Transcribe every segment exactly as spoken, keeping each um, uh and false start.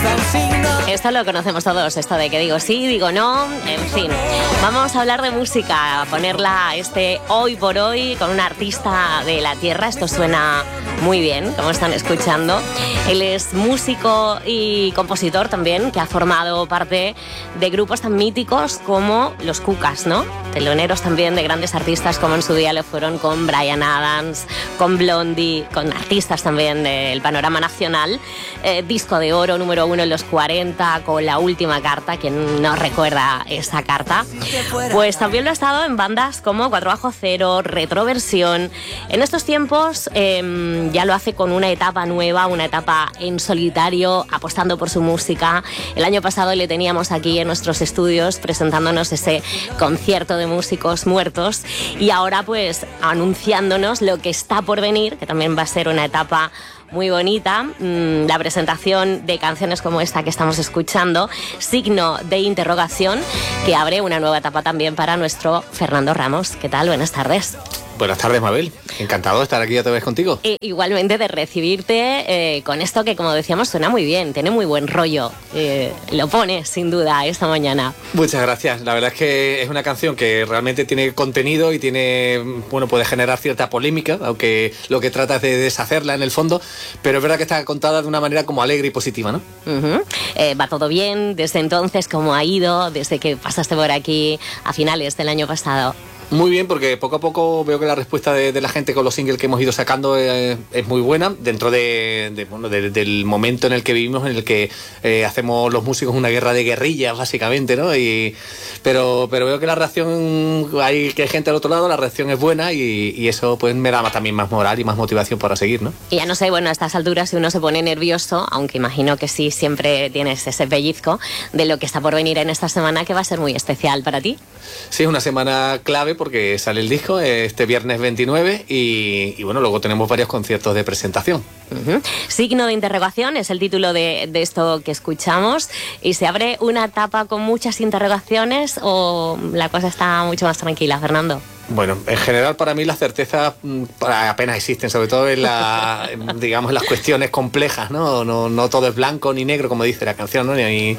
Esto lo conocemos todos, esto de que digo sí, digo no, en fin. Vamos a hablar de música, a ponerla este hoy por hoy con un artista de la tierra. Esto suena muy bien, como están escuchando. Él es músico y compositor también, que ha formado parte de grupos tan míticos como los Cucas, ¿no? Teloneros también de grandes artistas como en su día lo fueron con Bryan Adams, con Blondie, con artistas también del panorama nacional. Eh, disco de oro número uno en los cuarenta, con La Última Carta, quien no recuerda esa carta. Pues también lo ha estado en bandas como Cuatro Bajo Cero, Retroversión. En estos tiempos eh, ya lo hace con una etapa nueva, una etapa en solitario, apostando por su música. El año pasado le teníamos aquí en nuestros estudios presentándonos ese concierto de músicos muertos y ahora pues anunciándonos lo que está por venir, que también va a ser una etapa muy bonita, la presentación de canciones como esta que estamos escuchando, Signo de Interrogación, que abre una nueva etapa también para nuestro Fernando Ramos. ¿Qué tal? Buenas tardes. Buenas tardes, Mabel. Encantado de estar aquí otra vez contigo. E igualmente de recibirte eh, con esto que, como decíamos, suena muy bien, tiene muy buen rollo. Eh, lo pone, sin duda, esta mañana. Muchas gracias. La verdad es que es una canción que realmente tiene contenido y tiene, bueno, puede generar cierta polémica, aunque lo que trata es de deshacerla en el fondo, pero es verdad que está contada de una manera como alegre y positiva, ¿no? Uh-huh. eh, va todo bien desde entonces, ¿cómo ha ido desde que pasaste por aquí a finales del año pasado? Muy bien, porque poco a poco veo que la respuesta de, de la gente con los singles que hemos ido sacando eh, es muy buena, dentro de, de, bueno, de, del momento en el que vivimos, en el que eh, hacemos los músicos una guerra de guerrillas, básicamente, ¿no? Y, pero, pero veo que la reacción, hay que hay gente al otro lado, la reacción es buena y, y eso pues me da también más moral y más motivación para seguir, ¿no? Y ya no sé, bueno, a estas alturas si uno se pone nervioso, aunque imagino que sí, siempre tienes ese pellizco de lo que está por venir en esta semana, que va a ser muy especial para ti. Sí, es una semana clave porque sale el disco este viernes veintinueve y, y bueno, luego tenemos varios conciertos de presentación. Uh-huh. Signo de Interrogación es el título de, de esto que escuchamos, y se abre una etapa con muchas interrogaciones, o la cosa está mucho más tranquila, Fernando. Bueno, en general para mí las certezas apenas existen, sobre todo en, la, digamos, en las cuestiones complejas, ¿no? No, no todo es blanco ni negro, como dice la canción, ¿no? Ni,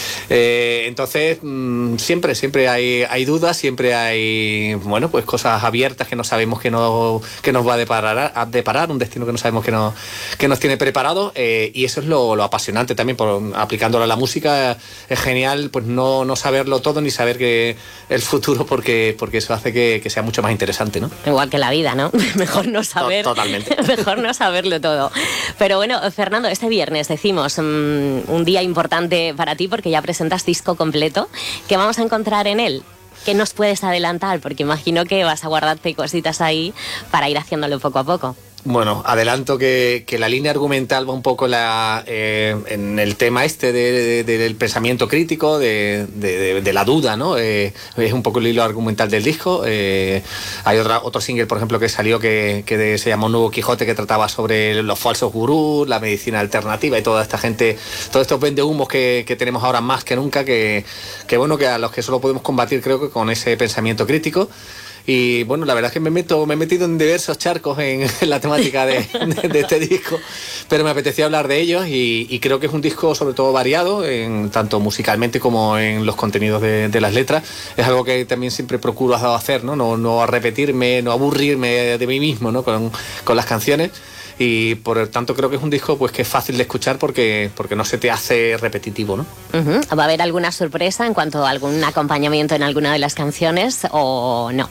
eh, entonces, mmm, siempre, siempre hay, hay dudas, siempre hay, bueno, pues cosas abiertas que no sabemos que, no, que nos va a deparar, a deparar, un destino que no sabemos que, no, que nos tiene preparado, eh, y eso es lo, lo apasionante también, por, aplicándolo a la música, es genial, pues no, no saberlo todo ni saber que el futuro, porque, porque eso hace que, que sea mucho más interesante, ¿no? Igual que la vida, ¿no? Mejor no saber. Totalmente. Mejor no saberlo todo. Pero bueno, Fernando, este viernes decimos um, un día importante para ti porque ya presentas disco completo. ¿Qué vamos a encontrar en él? ¿Qué nos puedes adelantar? Porque imagino que vas a guardarte cositas ahí para ir haciéndolo poco a poco. Bueno, adelanto que, que la línea argumental va un poco la, eh, en el tema este de, de, del pensamiento crítico, de, de, de la duda, ¿no? Eh, es un poco el hilo argumental del disco. Eh, hay otra, otro single, por ejemplo, que salió que, que de, se llamó Nuevo Quijote, que trataba sobre los falsos gurús, la medicina alternativa y toda esta gente, todos estos vendehumos que, que tenemos ahora más que nunca, que, que bueno, que a los que solo podemos combatir, creo que con ese pensamiento crítico. Y bueno, la verdad es que me meto me he metido en diversos charcos en, en la temática de, de, de este disco, pero me apetecía hablar de ellos y, y creo que es un disco sobre todo variado, en, tanto musicalmente como en los contenidos de, de las letras. Es algo que también siempre procuro hacer, ¿no? No, no repetirme, no aburrirme de mí mismo, ¿no? Con, con las canciones. Y por lo tanto creo que es un disco pues que es fácil de escuchar porque, porque no se te hace repetitivo, ¿no? Uh-huh. ¿Va a haber alguna sorpresa en cuanto a algún acompañamiento en alguna de las canciones o no?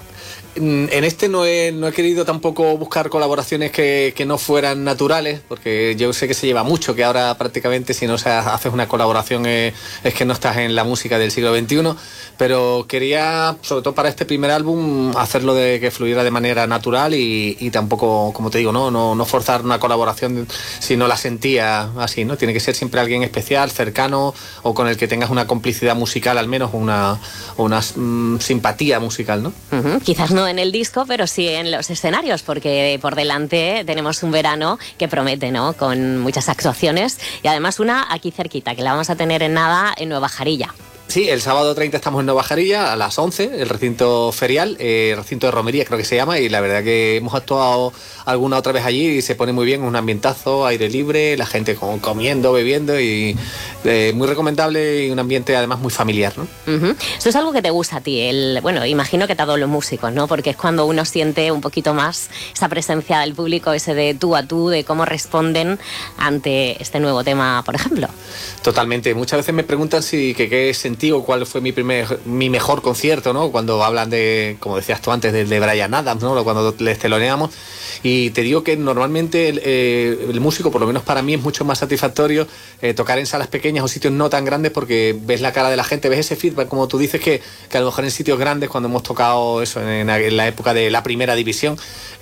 En este no he, no he querido tampoco buscar colaboraciones que, que no fueran naturales, porque yo sé que se lleva mucho, que ahora prácticamente si no se haces una colaboración es, es que no estás en la música del siglo veintiuno, pero quería, sobre todo para este primer álbum, hacerlo de que fluyera de manera natural y, y tampoco, como te digo, no, no, no forzar una colaboración si no la sentía así, ¿no? Tiene que ser siempre alguien especial, cercano, o con el que tengas una complicidad musical al menos, una, una mm, simpatía musical, ¿no? Uh-huh. Quizás no en el disco, pero sí en los escenarios, porque por delante tenemos un verano que promete, ¿no? Con muchas actuaciones y además una aquí cerquita, que la vamos a tener en nada en Nueva Jarilla. Sí, el sábado treinta estamos en Nueva Jarilla a las once, el recinto ferial, eh, recinto de romería creo que se llama, y la verdad que hemos actuado alguna otra vez allí y se pone muy bien, un ambientazo, aire libre, la gente con, comiendo, bebiendo y eh, muy recomendable y un ambiente además muy familiar, ¿no? Uh-huh. Esto es algo que te gusta a ti, el, bueno, imagino que a todos los músicos, ¿no? Porque es cuando uno siente un poquito más esa presencia del público, ese de tú a tú, de cómo responden ante este nuevo tema, por ejemplo. Totalmente, muchas veces me preguntan si que qué sentí o cuál fue mi primer, mi mejor concierto, ¿no? Cuando hablan de, como decías tú antes, de, de Bryan Adams, ¿no? Cuando les teloneamos. Y te digo que normalmente el, eh, el músico, por lo menos para mí, es mucho más satisfactorio eh, tocar en salas pequeñas o sitios no tan grandes porque ves la cara de la gente, ves ese feedback, como tú dices, que, que a lo mejor en sitios grandes, cuando hemos tocado eso en, en la época de la primera división,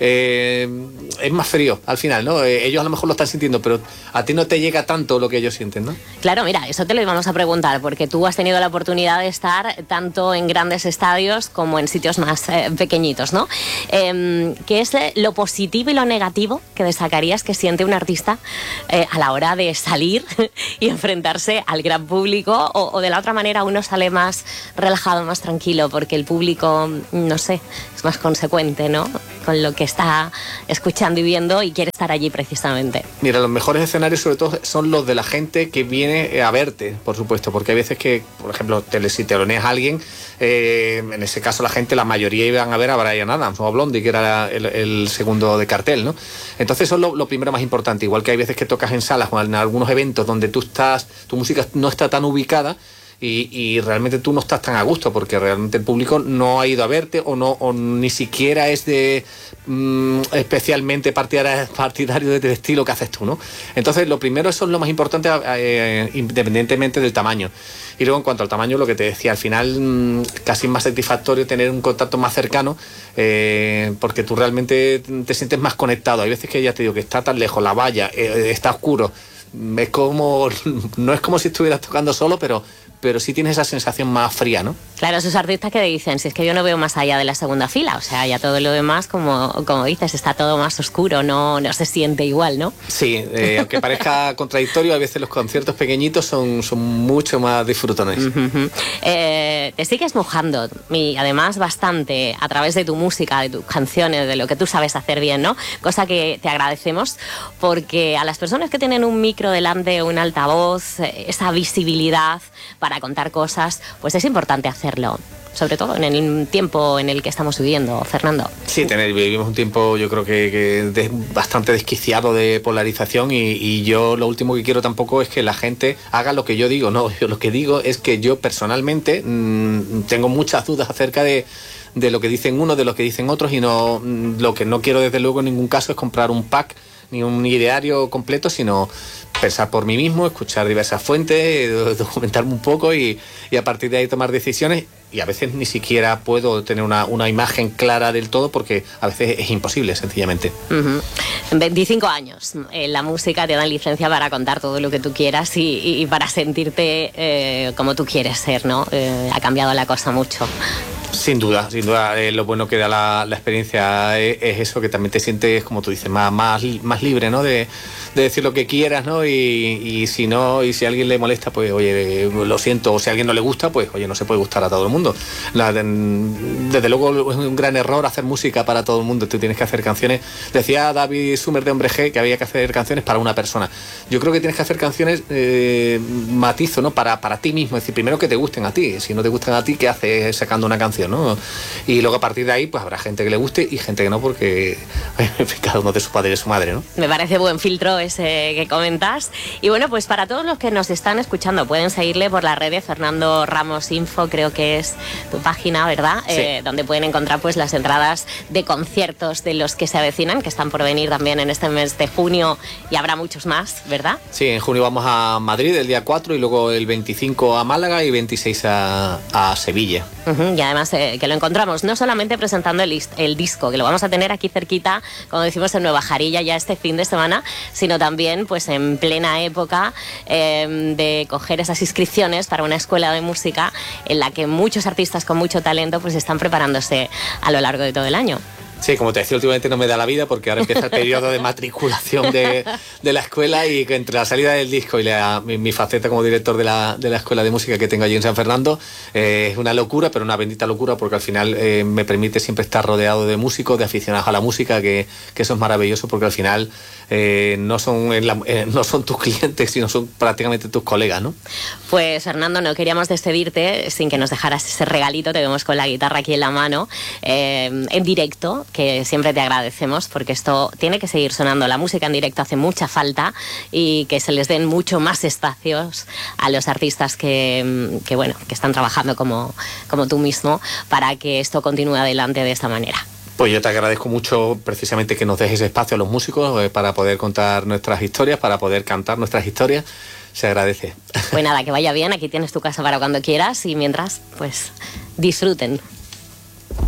eh, es más frío al final, ¿no? Eh, ellos a lo mejor lo están sintiendo, pero a ti no te llega tanto lo que ellos sienten, ¿no? Claro, mira, eso te lo íbamos a preguntar, porque tú has tenido la oportunidad de estar tanto en grandes estadios como en sitios más eh, pequeñitos, ¿no? Eh, ¿Qué es eh, lo positivo y lo negativo que destacarías que siente un artista eh, a la hora de salir y enfrentarse al gran público? O, o de la otra manera uno sale más relajado, más tranquilo, porque el público, no sé, es más consecuente, ¿no? Con lo que está escuchando y viendo y quiere estar allí precisamente. Mira, los mejores escenarios sobre todo son los de la gente que viene a verte, por supuesto, porque hay veces que, por ejemplo, te, si teloneas a alguien, eh, en ese caso la gente, la mayoría iban a ver a Bryan Adams o a Blondie, que era el, el segundo de cartel, ¿no? Entonces eso es lo, lo primero más importante, igual que hay veces que tocas en salas o en algunos eventos donde tú estás, tu música no está tan ubicada, Y, y realmente tú no estás tan a gusto porque realmente el público no ha ido a verte o no o ni siquiera es de mmm, especialmente partidario, partidario del estilo que haces tú, ¿no? Entonces lo primero, eso es lo más importante, eh, independientemente del tamaño. Y luego en cuanto al tamaño, lo que te decía, al final mmm, casi es más satisfactorio tener un contacto más cercano, eh, porque tú realmente te sientes más conectado. Hay veces que ya te digo que está tan lejos, la valla, eh, está oscuro, es como, no es como si estuvieras tocando solo, pero pero sí tienes esa sensación más fría, ¿no? Claro, esos artistas que dicen, si es que yo no veo más allá de la segunda fila, o sea, ya todo lo demás, como, como dices, está todo más oscuro, no, no se siente igual, ¿no? Sí, eh, aunque parezca contradictorio, a veces los conciertos pequeñitos son, son mucho más disfrutones. Uh-huh. eh, te sigues mojando, y además bastante, a través de tu música, de tus canciones, de lo que tú sabes hacer bien, ¿no? Cosa que te agradecemos, porque a las personas que tienen un micro delante, un altavoz, esa visibilidad para contar cosas, pues es importante hacerlo, sobre todo en el tiempo en el que estamos viviendo, Fernando. Sí, tener, vivimos un tiempo, yo creo que, que de, bastante desquiciado de polarización y, y yo lo último que quiero tampoco es que la gente haga lo que yo digo, no, yo lo que digo es que yo personalmente mmm, tengo muchas dudas acerca de de lo que dicen unos, de lo que dicen otros, y no lo que no quiero desde luego en ningún caso es comprar un pack ni un ideario completo, sino pensar por mí mismo, escuchar diversas fuentes, documentarme un poco y, y a partir de ahí tomar decisiones. Y a veces ni siquiera puedo tener una, una imagen clara del todo porque a veces es imposible, sencillamente. Uh-huh. veinticinco años, eh, la música te da licencia para contar todo lo que tú quieras y, y para sentirte eh, como tú quieres ser, ¿no? Eh, ha cambiado la cosa mucho. Sin duda, sin duda, eh, lo bueno que da la, la experiencia es, es eso, que también te sientes, como tú dices, más, más, más libre, ¿no? De, de decir lo que quieras, ¿no? Y, y si no, y si a alguien le molesta, pues oye, lo siento, o si a alguien no le gusta, pues oye, no se puede gustar a todo el mundo. La, de, desde luego es un gran error hacer música para todo el mundo, tú tienes que hacer canciones. Decía David Sumer de Hombre G que había que hacer canciones para una persona. Yo creo que tienes que hacer canciones, eh, matizo, ¿no? Para, para ti mismo, es decir, primero que te gusten a ti, si no te gustan a ti, ¿qué haces sacando una canción, ¿no? Y luego a partir de ahí pues habrá gente que le guste y gente que no, porque cada uno de su padre y de su madre, ¿no? Me parece buen filtro ese que comentas. Y bueno, pues para todos los que nos están escuchando, pueden seguirle por las redes, Fernando Ramos Info, creo que es tu página, ¿verdad? Sí. Eh, donde pueden encontrar pues las entradas de conciertos de los que se avecinan, que están por venir también en este mes de junio, y habrá muchos más, ¿verdad? Sí, en junio vamos a Madrid el día cuatro y luego el veinticinco a Málaga y veintiséis a, a Sevilla. Uh-huh. Y además eh, que lo encontramos no solamente presentando el, el disco, que lo vamos a tener aquí cerquita, como decimos, en Nueva Jarilla ya este fin de semana, sino también pues en plena época eh, de coger esas inscripciones para una escuela de música en la que muchos artistas con mucho talento pues están preparándose a lo largo de todo el año. Sí, como te decía, últimamente no me da la vida porque ahora empieza el periodo de matriculación de, de la escuela y que entre la salida del disco y la, mi, mi faceta como director de la, de la escuela de música que tengo allí en San Fernando eh, es una locura, pero una bendita locura porque al final eh, me permite siempre estar rodeado de músicos, de aficionados a la música, que, que eso es maravilloso porque al final eh, no, son en la, eh, no son tus clientes, sino son prácticamente tus colegas, ¿no? Pues Fernando, no queríamos despedirte sin que nos dejaras ese regalito. Te vemos con la guitarra aquí en la mano, eh, en directo, que siempre te agradecemos porque esto tiene que seguir sonando. La música en directo hace mucha falta y que se les den mucho más espacios a los artistas que, que, bueno, que están trabajando como, como tú mismo para que esto continúe adelante de esta manera. Pues yo te agradezco mucho precisamente que nos dejes espacio a los músicos eh, para poder contar nuestras historias, para poder cantar nuestras historias. Se agradece. Pues nada, que vaya bien, aquí tienes tu casa para cuando quieras y mientras, pues disfruten.